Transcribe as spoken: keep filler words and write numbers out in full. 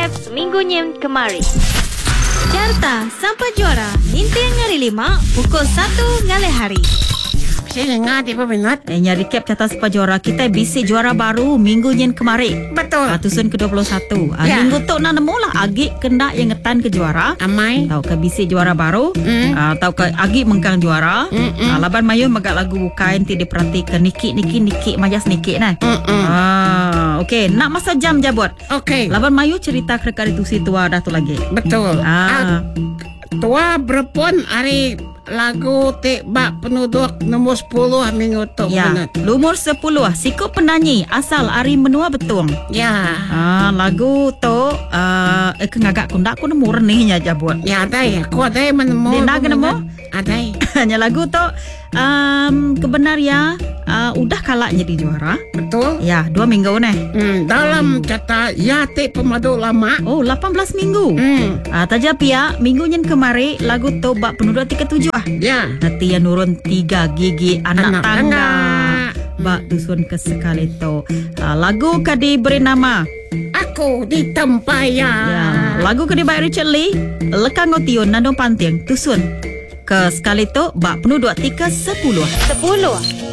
F seminggu nyen kemari. Carta sampai juara Ninteng hari lima pukul satu ngalih hari. Saya dengar dia peminat. Eh, nya recap carta sepa juara kita bisi juara baru minggu yen kemari. Betul. Ah, tusun ke dua puluh satu. Ah, Ya. Minggu tu nak nemu lah Agi kena yang ngetan ke juara. Amai. Tahu ke bisi juara baru. Mm. Ah, tahu ke Agi mengkang juara. Mm-mm. Ah, laban mayu magak lagu bukain ti diperhatikan Niki Niki Niki majas Niki nah. Mm-mm. Ah, okey, nak masa jam jabut. Okey. Laban mayu cerita krekari tu si tua dah tu lagi. Betul. Ah. Tua berpon hari lagu tebak penduduk nombor sepuluh minggu tu. Ya, peminat. lumur sepuluh siku penyanyi asal Ari Menua Betung. Ya. Ah, lagu tu uh, eh kengagak kundak ku nemu renihnya jabut. Ya ada ya. Kau ada yang menemu. Dia nak peminat? nemu? Ada. Hanya lagu tu um, kebenarnya uh, udah kalah jadi juara. Betul. Ya, dua minggu nih. Hmm, dalam kata Yati Pemadu Lama. Oh, lapan belas minggu. Hmm. Ah, tajap ya, minggu yang kemari lagu tu bak penduduk tiga tujuh ah. Ya. Nanti yang nurun tiga gigi anak, Anak tangga. tangga. Bak dusun ke sekali tu. Ah, lagu ka diberi nama. Aku di Tempaya. Ya, lagu ka dibayar Richard Lee. Lekang Otion Nandong Panting Tusun. Ke sekali tu bak penduduk tiga sepuluh. Sepuluh.